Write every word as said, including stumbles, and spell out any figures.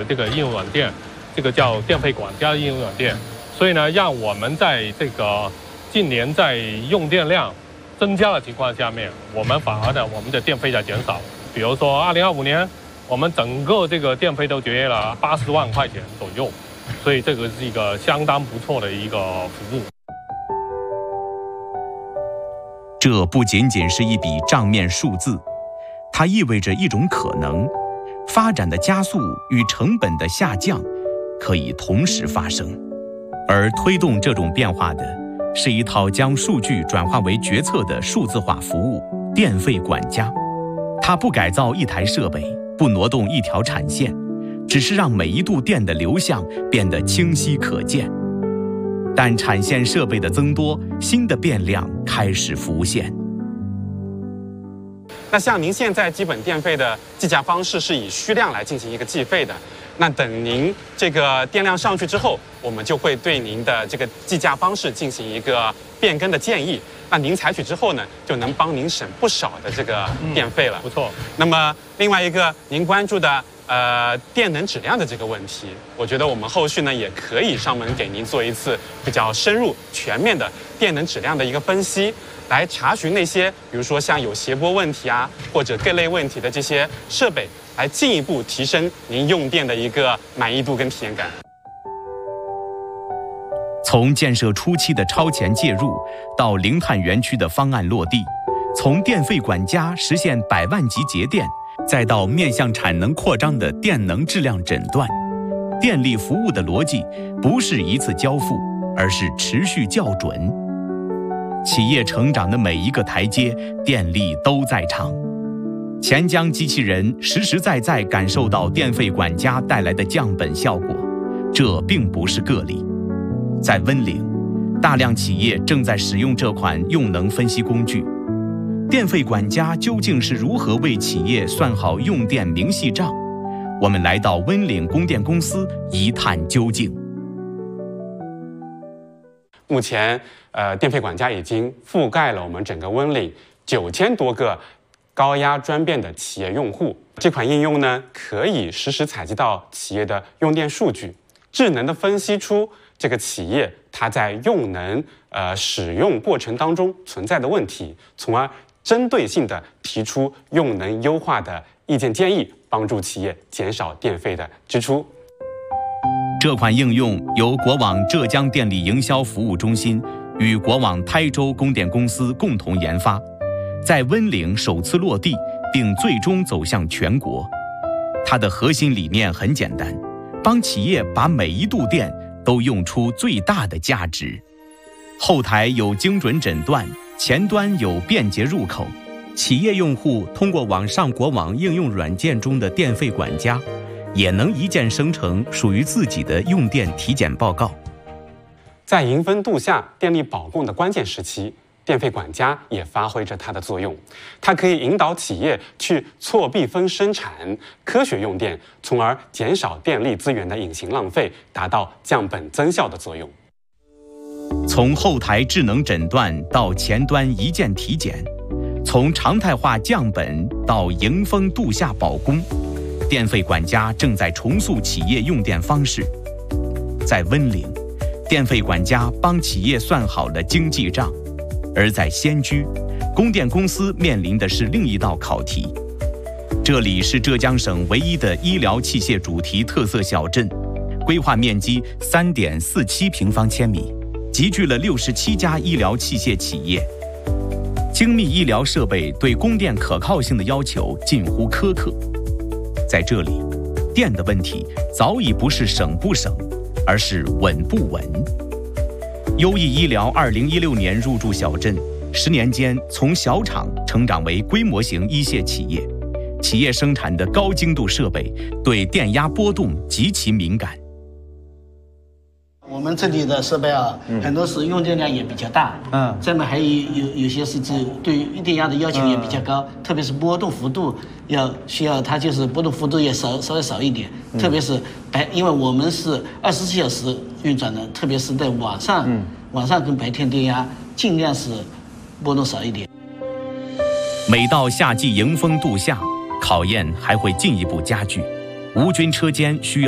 的这个应用软件，这个叫电费管家应用软件。所以呢，让我们在这个近年在用电量增加的情况下面，我们反而呢，我们的电费在减少。比如说，二零二五年我们整个这个电费都节约了八十万块钱左右，所以这个是一个相当不错的一个服务。 这不仅仅是一笔账面数字，它意味着一种可能：发展的加速与成本的下降可以同时发生。而推动这种变化的是一套将数据转化为决策的数字化服务——电费管家。它不改造一台设备，不挪动一条产线，只是让每一度电的流向变得清晰可见。但产线设备的增多，新的变量开始浮现。 那像您现在基本电费的计价方式是以需量来进行一个计费的，那等您这个电量上去之后，我们就会对您的这个计价方式进行一个变更的建议。那您采取之后呢，就能帮您省不少的这个电费了。 嗯、不错。 那么另外一个您关注的呃电能质量的这个问题，我觉得我们后续呢也可以上门给您做一次比较深入全面的电能质量的一个分析，来查询那些比如说像有谐波问题啊或者各类问题的这些设备，来进一步提升您用电的一个满意度跟体验感。 从建设初期的超前介入到零碳园区的方案落地，从电费管家实现百万级节电，再到面向产能扩张的电能质量诊断，电力服务的逻辑不是一次交付，而是持续校准。企业成长的每一个台阶，电力都在唱。钱江机器人实实在在感受到电费管家带来的降本效果，这并不是个例。在温岭，大量企业正在使用这款用能分析工具。电费管家究竟是如何为企业算好用电明细账？我们来到温岭供电公司一探究竟。 目前，呃，电费管家已经覆盖了我们整个温岭九千多个高压专变的企业用户。这款应用呢，可以实时采集到企业的用电数据，智能的分析出这个企业它在用能呃使用过程当中存在的问题，从而针对性的提出用能优化的意见建议，帮助企业减少电费的支出。 这款应用由国网浙江电力营销服务中心与国网台州供电公司共同研发，在温岭首次落地，并最终走向全国。它的核心理念很简单，帮企业把每一度电都用出最大的价值。后台有精准诊断，前端有便捷入口，企业用户通过网上国网应用软件中的电费管家，也能一键生成属于自己的用电体检报告。 在迎峰度夏、电力保供的关键时期，电费管家也发挥着它的作用。它可以引导企业去错闭分生产、科学用电，从而减少电力资源的隐形浪费，达到降本增效的作用。 从后台智能诊断到前端一键体检，从常态化降本到迎峰度夏保供，电费管家正在重塑企业用电方式。在温岭，电费管家帮企业算好了经济账；而在仙居，供电公司面临的是另一道考题。这里是浙江省唯一的医疗器械主题特色小镇，规划面积 三点四七平方千米，集聚了六十七家医疗器械企业。精密医疗设备对供电可靠性的要求近乎苛刻。在这里，电的问题早已不是省不省，而是稳不稳。优异医疗二零一六年入驻小镇，十年间从小厂成长为规模型一线企业。企业生产的高精度设备对电压波动极其敏感。 我们这里的设备啊，嗯、很多是用电量也比较大，嗯，这么还有有有些是对对电压的要求也比较高，嗯、特别是波动幅度要需要它就是波动幅度也少稍微少一点，嗯、特别是白，因为我们是二十四小时运转的，特别是在晚上，嗯、晚上跟白天电压尽量是波动少一点。 每到夏季迎峰度夏，考验还会进一步加剧，无菌车间需要